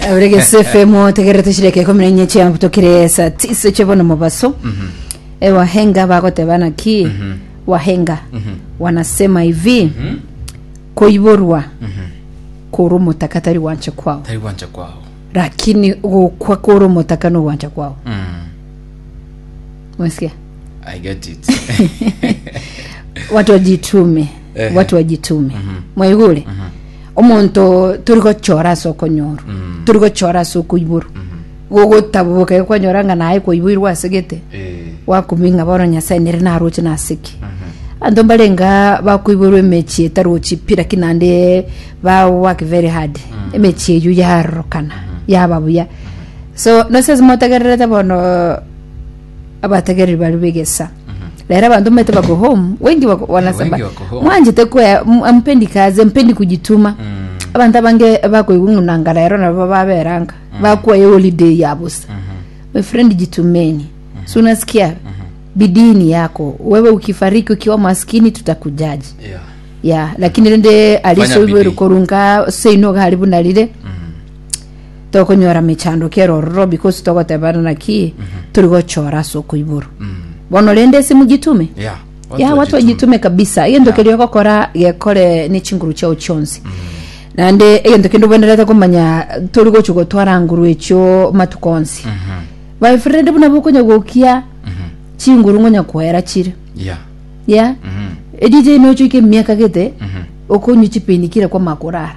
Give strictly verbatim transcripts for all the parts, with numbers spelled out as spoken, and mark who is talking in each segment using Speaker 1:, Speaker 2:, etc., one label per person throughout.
Speaker 1: Abrege sefemo tegerete shireke komene nyeche amtokire sa tisa chebono mobaso. Mhm. E wahenga bagote bana ki. Mhm. Wahenga. Mhm. Wanasema hivi. Mhm. Koiborwa. Mhm. Koro motaka tari wancha kwao.
Speaker 2: Tari wancha kwao.
Speaker 1: Lakini kwa koro motaka no wancha kwao. Mhm. Mwesikia?
Speaker 2: I get it.
Speaker 1: Watu wajitume. Eh. Watu wajitume. Mhm. Mwaigule. Mhm. Omonto turiko chora soko nyoro. Mm. Turiko chora soko iburu. Mhm. Gogo tabuka kwa nyoranga naye ko iburu wasegete. Eh. Wakuminga boro nyasa nere na roche na siki. Mhm. Ando balenga bakuiburu mechi tarochi pira kinande ba work very hard. Mm. Emechi yu yarokana. Mm. Yababuya. Mm. So no says motagereta bono abategeri bari bigesa. Lera bantu mete bako home wengi wanasema mwanje tekwe ampendi kaze mpendi kujituma mm. Abantu bange bako igungunangala ero na baba beranga mm. Bako ye holiday yabusa mm -hmm. My friend jitumeni mm -hmm. So unasikia mm -hmm. Bidini yako wewe ukifariki ukiwa maskini tutakujaji yeah. Yeah, lakini rende aliso iwe korunga seino haribu nalile mm -hmm. Toko nyora michando kero ro because toko tabana na ki mm -hmm. Turigo chora soko iburu mm -hmm. Bono lende simu jitume
Speaker 2: yeah
Speaker 1: watu ya watu wajitume kabisa hiyo ndio kelio kokora yekole ni chinguru cha uchonzi mm. Nande hiyo ndio kendo bendera kumanya turigo chugo twara nguru echo matukonzi mhm mm ba friend buna bukonya gokia mhm mm chinguru ngonya kwera chire
Speaker 2: yeah
Speaker 1: yeah mhm mm edije no chuke miaka gete mhm mm okonyu chipenikira kwa makorara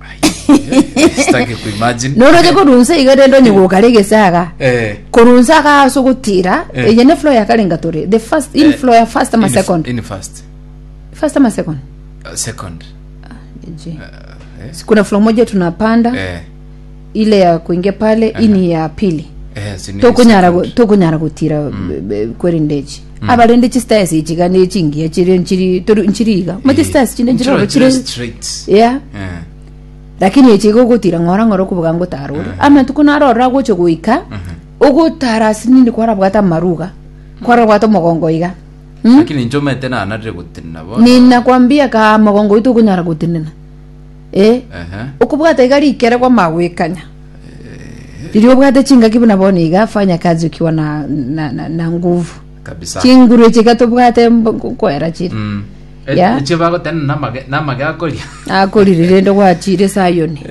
Speaker 2: stake ku imagine
Speaker 1: no roje ko runsa igade ndo nyugo karege saga
Speaker 2: eh
Speaker 1: korunsa ka so gutira eh. Yene flow ya kalenga tore the first in flow ya first ama second
Speaker 2: in first
Speaker 1: first ama second
Speaker 2: uh, second
Speaker 1: ah je uh, eh. Kuna flow moja tunapanda eh. Ile ya kuingia pale uh -huh. Ini ya pili eh tokunyara tokunyara gutira mm. Kweri ndeji mm. Abalende chistasi chigane chingi ya chiri nchiri toru nchiriga mate stasi chinde njiro chiri
Speaker 2: straight
Speaker 1: yeah eh. Lakini echigo gutira ngora ngoro kubuga ngo tarura uh -huh. Ama tukunaro rago cyo guika uh -huh. Ugo tarasi nindi kwara bwata maruga kwara bwata mogongo iga
Speaker 2: hmm? Lakini njome tena anadre gutinna bo
Speaker 1: ninakwambia ka mogongo itu kunyara gutinna eh uh
Speaker 2: -huh.
Speaker 1: Ukubwata igari ikere kwa mawekanya Ndio bwata chinga kibuna bone iga fanya kazi ukiwa na na, na, na nguvu
Speaker 2: kabisa
Speaker 1: chinguru chikato bwata kwera chiri
Speaker 2: mm. Yeah. Eche bago tena namage namage akolia
Speaker 1: akolirire ndo gwachire sayoni